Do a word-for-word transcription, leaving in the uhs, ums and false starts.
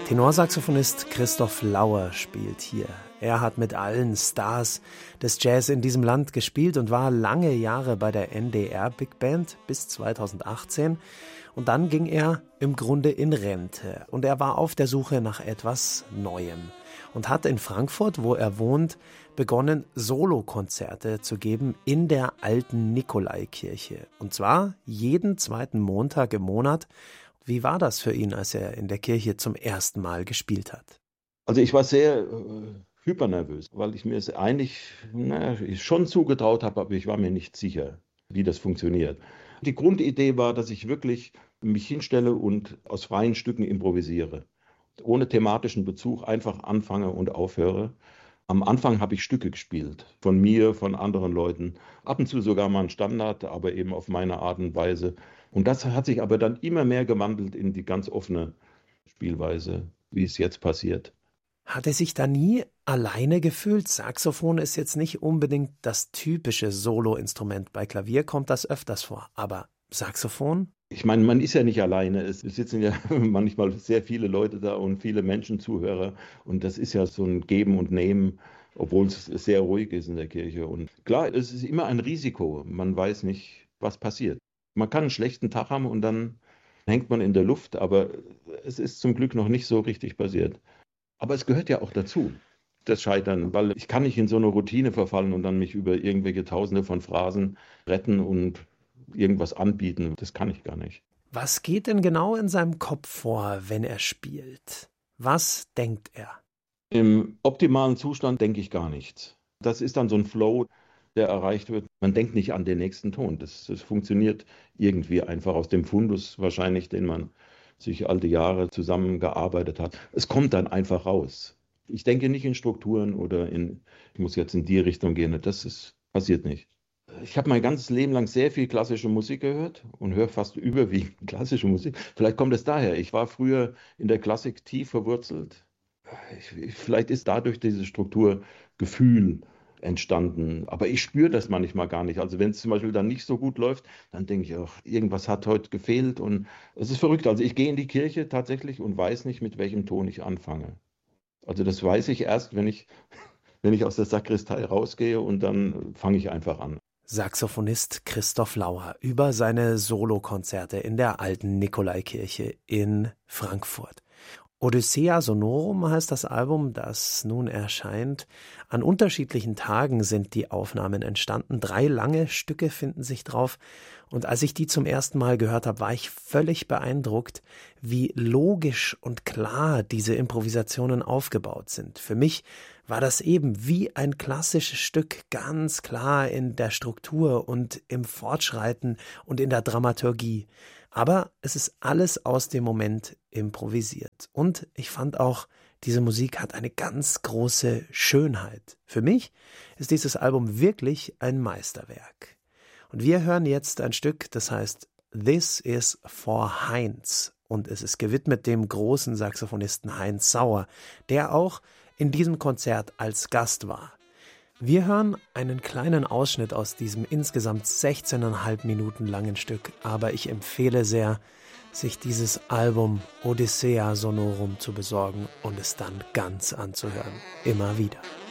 Tenorsaxophonist Christoph Lauer spielt hier. Er hat mit allen Stars des Jazz in diesem Land gespielt und war lange Jahre bei der N D R Big Band bis zweitausendachtzehn. Und dann ging er im Grunde in Rente. Und er war auf der Suche nach etwas Neuem. Und hat in Frankfurt, wo er wohnt, begonnen, Solokonzerte zu geben in der alten Nikolaikirche. Und zwar jeden zweiten Montag im Monat. Wie war das für ihn, als er in der Kirche zum ersten Mal gespielt hat? Also ich war sehr äh, hypernervös, weil ich mir es eigentlich na, schon zugetraut habe, aber ich war mir nicht sicher, wie das funktioniert. Die Grundidee war, dass ich wirklich mich hinstelle und aus freien Stücken improvisiere. Ohne thematischen Bezug einfach anfange und aufhöre. Am Anfang habe ich Stücke gespielt, von mir, von anderen Leuten, ab und zu sogar mal ein Standard, aber eben auf meine Art und Weise. Und das hat sich aber dann immer mehr gewandelt in die ganz offene Spielweise, wie es jetzt passiert. Hat er sich da nie alleine gefühlt? Saxophon ist jetzt nicht unbedingt das typische Soloinstrument. Bei Klavier kommt das öfters vor, aber Saxophon? Ich meine, man ist ja nicht alleine. Es sitzen ja manchmal sehr viele Leute da und viele Menschen, Zuhörer. Und das ist ja so ein Geben und Nehmen, obwohl es sehr ruhig ist in der Kirche. Und klar, es ist immer ein Risiko. Man weiß nicht, was passiert. Man kann einen schlechten Tag haben und dann hängt man in der Luft. Aber es ist zum Glück noch nicht so richtig passiert. Aber es gehört ja auch dazu, das Scheitern. Weil ich kann nicht in so eine Routine verfallen und dann mich über irgendwelche Tausende von Phrasen retten und irgendwas anbieten. Das kann ich gar nicht. Was geht denn genau in seinem Kopf vor, wenn er spielt? Was denkt er? Im optimalen Zustand denke ich gar nichts. Das ist dann so ein Flow, der erreicht wird. Man denkt nicht an den nächsten Ton. Das, das funktioniert irgendwie einfach aus dem Fundus wahrscheinlich, den man sich alte Jahre zusammengearbeitet hat. Es kommt dann einfach raus. Ich denke nicht in Strukturen oder in, ich muss jetzt in die Richtung gehen. Das ist, passiert nicht. Ich habe mein ganzes Leben lang sehr viel klassische Musik gehört und höre fast überwiegend klassische Musik. Vielleicht kommt es daher. Ich war früher in der Klassik tief verwurzelt. Ich, vielleicht ist dadurch diese Struktur Gefühl entstanden. Aber ich spüre das manchmal gar nicht. Also wenn es zum Beispiel dann nicht so gut läuft, dann denke ich, ach, irgendwas hat heute gefehlt. Und es ist verrückt. Also ich gehe in die Kirche tatsächlich und weiß nicht, mit welchem Ton ich anfange. Also das weiß ich erst, wenn ich, wenn ich aus der Sakristei rausgehe und dann fange ich einfach an. Saxophonist Christoph Lauer über seine Solokonzerte in der alten Nikolaikirche in Frankfurt. Odyssea Sonorum heißt das Album, das nun erscheint. An unterschiedlichen Tagen sind die Aufnahmen entstanden. Drei lange Stücke finden sich drauf. Und als ich die zum ersten Mal gehört habe, war ich völlig beeindruckt, wie logisch und klar diese Improvisationen aufgebaut sind. Für mich war das eben wie ein klassisches Stück, ganz klar in der Struktur und im Fortschreiten und in der Dramaturgie. Aber es ist alles aus dem Moment improvisiert. Und ich fand auch, diese Musik hat eine ganz große Schönheit. Für mich ist dieses Album wirklich ein Meisterwerk. Und wir hören jetzt ein Stück, das heißt This is for Heinz. Und es ist gewidmet dem großen Saxophonisten Heinz Sauer, der auch in diesem Konzert als Gast war. Wir hören einen kleinen Ausschnitt aus diesem insgesamt sechzehneinhalb Minuten langen Stück, aber ich empfehle sehr, sich dieses Album Odyssea Sonorum zu besorgen und es dann ganz anzuhören. Immer wieder.